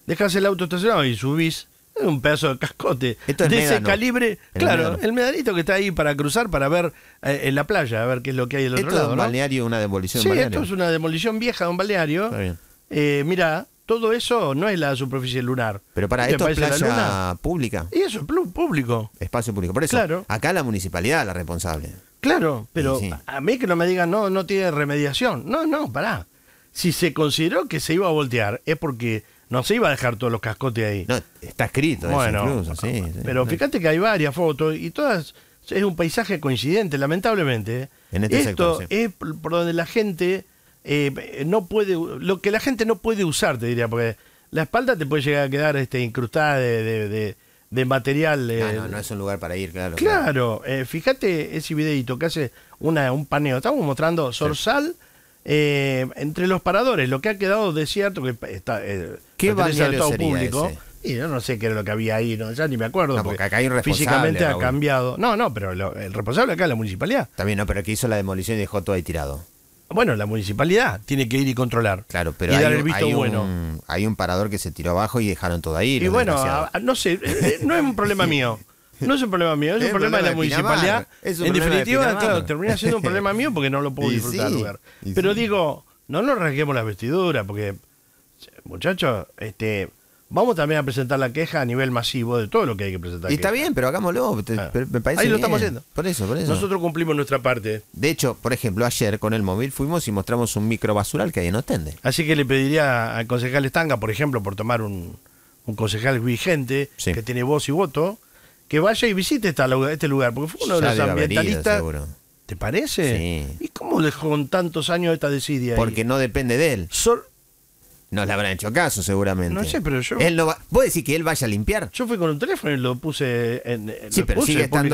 Dejás el auto estacionado y subís. Es un pedazo de cascote. Esto es de ese médano. calibre. Claro, médano. el medalito que está ahí para cruzar, para ver en la playa, a ver qué es lo que hay del otro Esto es lado, un ¿no? balneario, una demolición Sí, de un balneario. esto es una demolición vieja de un balneario. Está bien. Mirá, todo eso no es la superficie lunar. Pero para ¿Te esto es parece la luna? playa pública, Y eso es público. espacio público. Por eso, Claro. acá la municipalidad es la responsable. Claro, pero Sí. a mí que no me digan no tiene remediación. No, pará. Si se consideró que se iba a voltear, es porque no se iba a dejar todos los cascotes ahí. No, está escrito Bueno, eso incluso, sí. pero fíjate que hay varias fotos y todas es un paisaje coincidente, lamentablemente. En este Esto sector, sí. es por donde la gente no puede, lo que la gente no puede usar, te diría, porque la espalda te puede llegar a quedar incrustada de material. No es un lugar para ir, claro. Claro, fíjate ese videito que hace un paneo. Estamos mostrando Zorzal entre los paradores, lo que ha quedado desierto, que está ¿Qué pertenece al balneario Estado sería público. ese? Y yo no sé qué era lo que había ahí, no, ya ni me acuerdo. No, porque acá hay un responsable, físicamente ha Raúl. cambiado. No, pero el responsable acá es la municipalidad. También, no, pero que hizo la demolición y dejó todo ahí tirado. Bueno, la municipalidad tiene que ir y controlar. Claro, pero y dar hay, el visto bueno. hay un parador que se tiró abajo y dejaron todo ahí. Y los bueno, desgraciados. no sé, no es un problema mío. No es un problema mío, es un problema de la municipalidad. Es un En problema de definitiva, Pinamar. claro, termina siendo un problema mío porque no lo puedo Y disfrutar sí, del lugar. y Pero sí. digo, no nos rasguemos las vestiduras porque, muchachos, vamos también a presentar la queja a nivel masivo de todo lo que hay que presentar. Y está queja. bien, pero hagámoslo. Pero me parece Ahí lo bien. estamos haciendo. Por eso. Nosotros cumplimos nuestra parte. De hecho, por ejemplo, ayer con el móvil fuimos y mostramos un microbasural que hay en Ostende. Así que le pediría al concejal Estanga, por ejemplo, por tomar un concejal vigente Sí. que tiene voz y voto, que vaya y visite este lugar, porque fue uno de Ya los debe haber ido, ambientalistas. seguro. ¿Te parece? Sí. ¿Y cómo dejó con tantos años esta desidia ahí? Porque no depende de él. No le habrán hecho caso, seguramente. No sé, pero yo... Él no va... ¿Vos decís que él vaya a limpiar? Yo fui con un teléfono y lo puse Sí, pero lo puse sigue estando